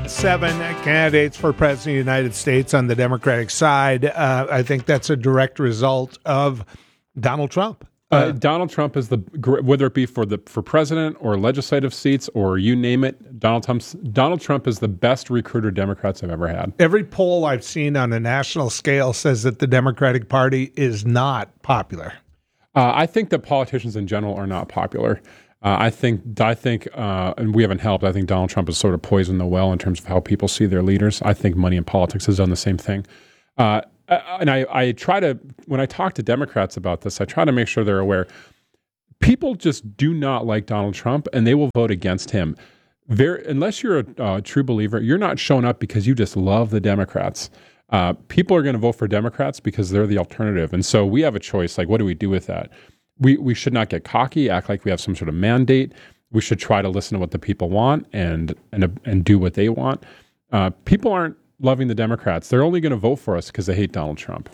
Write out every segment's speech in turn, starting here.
7 candidates for president of the United States on the Democratic side. I think that's a direct result of Donald Trump. Donald Trump is whether it be for president or legislative seats or you name it, Donald Trump is the best recruiter Democrats have ever had. Every poll I've seen on a national scale says that the Democratic Party is not popular. I think that politicians in general are not popular. I think, and we haven't helped. I think Donald Trump has sort of poisoned the well in terms of how people see their leaders. I think money in politics has done the same thing. And I try to, when I talk to Democrats about this, I try to make sure they're aware. People just do not like Donald Trump, and they will vote against him. Unless you're a true believer, you're not showing up because you just love the Democrats. People are going to vote for Democrats because they're the alternative. And so we have a choice. Like, what do we do with that? We should not get cocky, act like we have some sort of mandate. We should try to listen to what the people want and do what they want. People aren't loving the Democrats. They're only going to vote for us because they hate Donald Trump.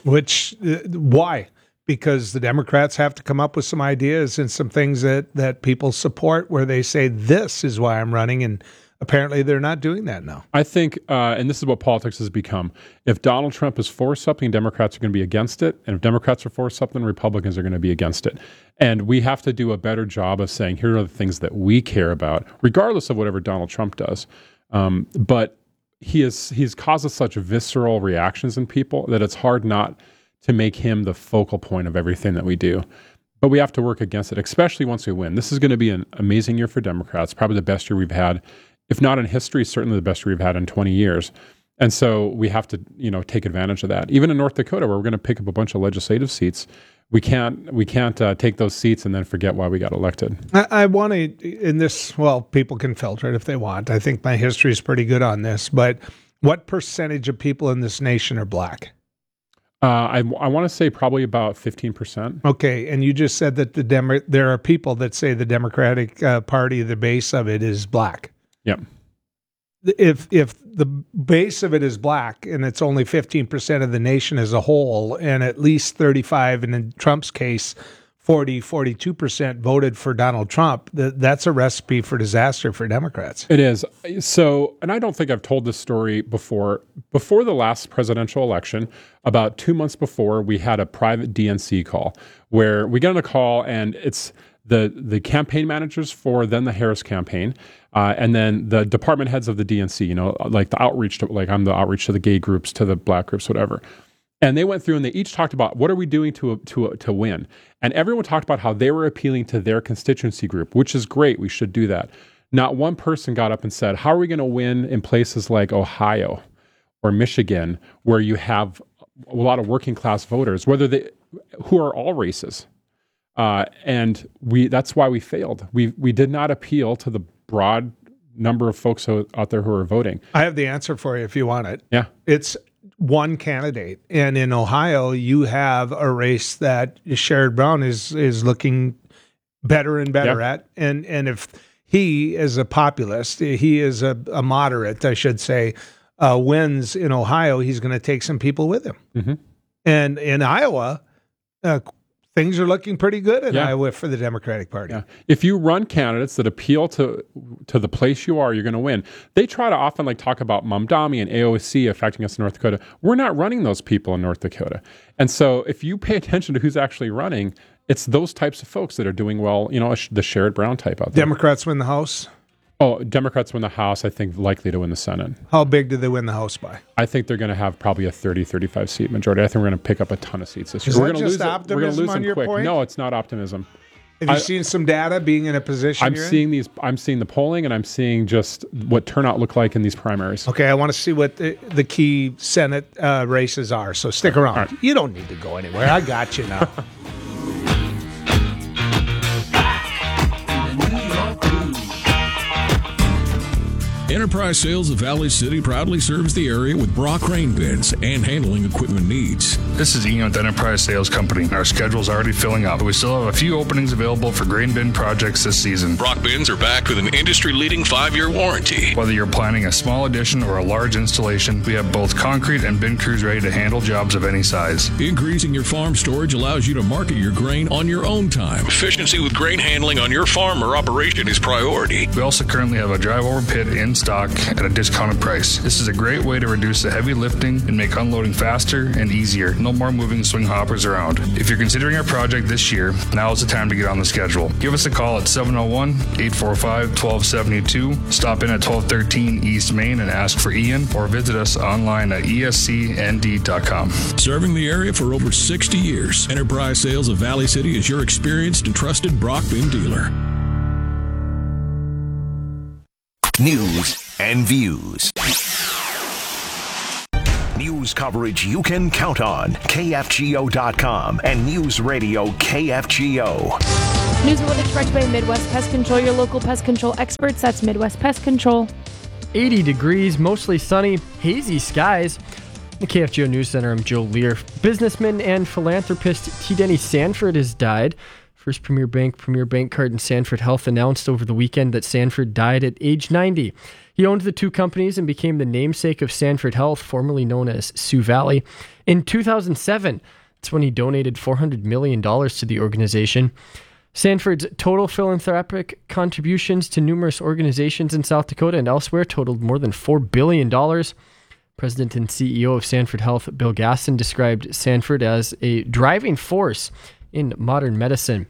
Why? Because the Democrats have to come up with some ideas and some things that people support where they say, this is why I'm running, and apparently they're not doing that now. I think, and this is what politics has become, if Donald Trump is for something, Democrats are going to be against it. And if Democrats are for something, Republicans are going to be against it. And we have to do a better job of saying, here are the things that we care about, regardless of whatever Donald Trump does. But he's caused such visceral reactions in people that it's hard not to make him the focal point of everything that we do. But we have to work against it, especially once we win. This is going to be an amazing year for Democrats, probably the best year we've had, if not in history, certainly the best year we've had in 20 years. And so we have to, take advantage of that. Even in North Dakota, where we're going to pick up a bunch of legislative seats, we can't take those seats and then forget why we got elected. I want to, in this, people can filter it if they want. I think my history is pretty good on this, but what percentage of people in this nation are black? I want to say probably about 15%. Okay, and you just said that there are people that say the Democratic Party, the base of it is black. Yep. If the base of it is black and it's only 15% of the nation as a whole, and at least 35, and in Trump's case, 42% voted for Donald Trump, that's a recipe for disaster for Democrats. It is. So, and I don't think I've told this story before. Before the last presidential election, about 2 months before, we had a private DNC call where we get on a call and it's the campaign managers for then the Harris campaign, and then the department heads of the DNC, like the outreach to, like I'm the outreach to the gay groups, to the black groups, whatever. And they went through and they each talked about what are we doing to win. And everyone talked about how they were appealing to their constituency group, which is great. We should do that. Not one person got up and said, how are we going to win in places like Ohio or Michigan, where you have a lot of working class voters, who are all races. And that's why we failed. We did not appeal to the broad number of folks out there who are voting. I have the answer for you if you want it. Yeah. It's one candidate. And in Ohio, you have a race that Sherrod Brown is looking better and better at. And if he is a populist, he is a moderate, I should say, wins in Ohio, he's going to take some people with him. Mm-hmm. And in Iowa, things are looking pretty good in Iowa for the Democratic Party. Yeah. If you run candidates that appeal to the place you are, you're going to win. They try to often talk about Mamdani and AOC affecting us in North Dakota. We're not running those people in North Dakota. And so if you pay attention to who's actually running, it's those types of folks that are doing well, the Sherrod Brown type out there. Democrats win the House? Oh, Democrats win the House, I think, likely to win the Senate. How big do they win the House by? I think they're going to have probably a 30, 35 seat majority. I think we're going to pick up a ton of seats this year. Is that just optimism on your point? No, it's not optimism. Have you seen some data being in a position I'm seeing the polling, and I'm seeing just what turnout looked like in these primaries. Okay, I want to see what the key Senate races are, so stick around. Right. You don't need to go anywhere. I got you now. Enterprise Sales of Valley City proudly serves the area with Brock Crane bins and handling equipment needs. This is Ian with Enterprise Sales Company. Our schedule's already filling up, but we still have a few openings available for grain bin projects this season. Brock bins are backed with an industry-leading 5-year warranty. Whether you're planning a small addition or a large installation, we have both concrete and bin crews ready to handle jobs of any size. Increasing your farm storage allows you to market your grain on your own time. Efficiency with grain handling on your farm or operation is priority. We also currently have a drive-over pit in stock stock at a discounted price. This is a great way to reduce the heavy lifting and make unloading faster and easier. No more moving swing hoppers around. If you're considering a project this year, now is the time to get on the schedule. Give us a call at 701-845-1272. Stop in at 1213 East Main and ask for Ian, or visit us online at escnd.com. Serving the area for over 60 years, Enterprise Sales of Valley City is your experienced and trusted Brock Bin dealer. News and views. News coverage you can count on. KFGO.com and News Radio KFGO. News Analytics brought to you by Midwest Pest Control, your local pest control experts. That's Midwest Pest Control. 80 degrees, mostly sunny, hazy skies. In the KFGO News Center, I'm Joe Lear. Businessman and philanthropist T. Denny Sanford has died. First Premier Bank card, and Sanford Health announced over the weekend that Sanford died at age 90. He owned the two companies and became the namesake of Sanford Health, formerly known as Sioux Valley. In 2007, that's when he donated $400 million to the organization. Sanford's total philanthropic contributions to numerous organizations in South Dakota and elsewhere totaled more than $4 billion. President and CEO of Sanford Health, Bill Gaston, described Sanford as a driving force in modern medicine.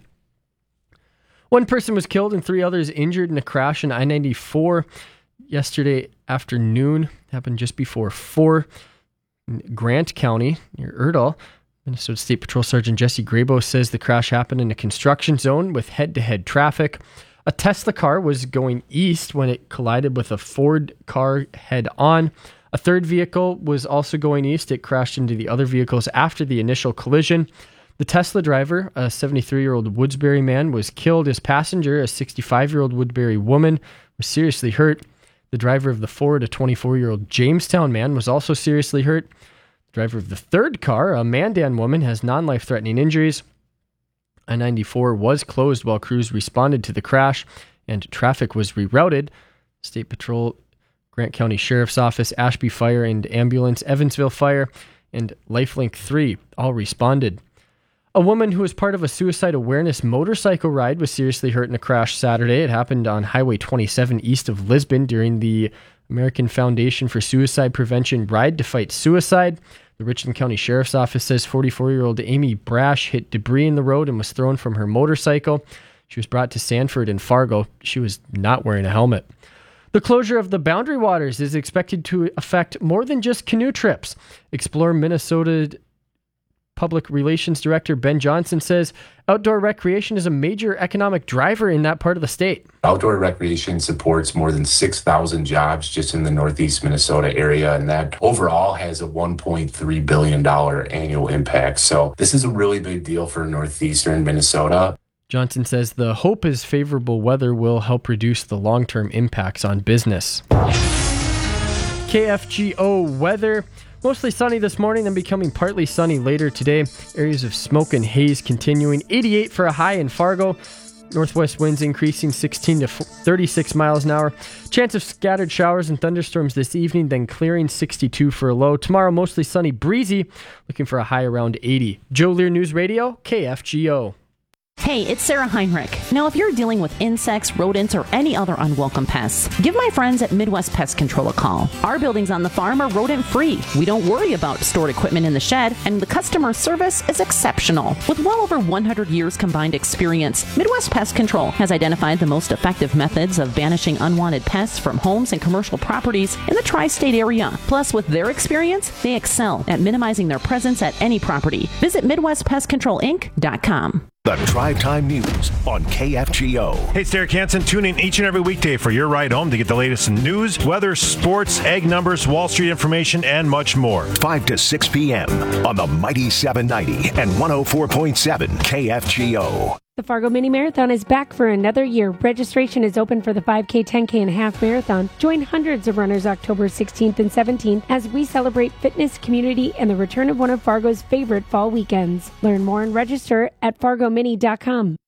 One person was killed and 3 others injured in a crash in I-94 yesterday afternoon. Happened just before 4 in Grant County near Erdahl. Minnesota State Patrol Sergeant Jesse Grabo says the crash happened in a construction zone with head-to-head traffic. A Tesla car was going east when it collided with a Ford car head-on. A third vehicle was also going east. It crashed into the other vehicles after the initial collision. The Tesla driver, a 73-year-old Woodsbury man, was killed. His passenger, a 65-year-old Woodbury woman, was seriously hurt. The driver of the Ford, a 24-year-old Jamestown man, was also seriously hurt. The driver of the third car, a Mandan woman, has non-life-threatening injuries. I-94 was closed while crews responded to the crash, and traffic was rerouted. State Patrol, Grant County Sheriff's Office, Ashby Fire and Ambulance, Evansville Fire, and Lifelink 3 all responded. A woman who was part of a suicide awareness motorcycle ride was seriously hurt in a crash Saturday. It happened on Highway 27 east of Lisbon during the American Foundation for Suicide Prevention Ride to Fight Suicide. The Richland County Sheriff's Office says 44-year-old Amy Brash hit debris in the road and was thrown from her motorcycle. She was brought to Sanford and Fargo. She was not wearing a helmet. The closure of the Boundary Waters is expected to affect more than just canoe trips. Explore Minnesota Public Relations Director Ben Johnson says outdoor recreation is a major economic driver in that part of the state. Outdoor recreation supports more than 6,000 jobs just in the northeast Minnesota area, and that overall has a $1.3 billion annual impact. So this is a really big deal for northeastern Minnesota. Johnson says the hope is favorable weather will help reduce the long-term impacts on business. KFGO weather. Mostly sunny this morning, then becoming partly sunny later today. Areas of smoke and haze continuing. 88 for a high in Fargo. Northwest winds increasing 16 to 36 miles an hour. Chance of scattered showers and thunderstorms this evening, then clearing 62 for a low. Tomorrow, mostly sunny, breezy. Looking for a high around 80. Joe Lear News Radio, KFGO. Hey, it's Sarah Heinrich. Now, if you're dealing with insects, rodents, or any other unwelcome pests, give my friends at Midwest Pest Control a call. Our buildings on the farm are rodent-free. We don't worry about stored equipment in the shed, and the customer service is exceptional. With well over 100 years combined experience, Midwest Pest Control has identified the most effective methods of banishing unwanted pests from homes and commercial properties in the tri-state area. Plus, with their experience, they excel at minimizing their presence at any property. Visit MidwestPestControlInc.com. The Drive Time News on KFGO. Hey, it's Derek Hansen. Tune in each and every weekday for your ride home to get the latest in news, weather, sports, egg numbers, Wall Street information, and much more. 5 to 6 p.m. on the Mighty 790 and 104.7 KFGO. The Fargo Mini Marathon is back for another year. Registration is open for the 5K, 10K, and half marathon. Join hundreds of runners October 16th and 17th as we celebrate fitness, community, and the return of one of Fargo's favorite fall weekends. Learn more and register at fargomini.com.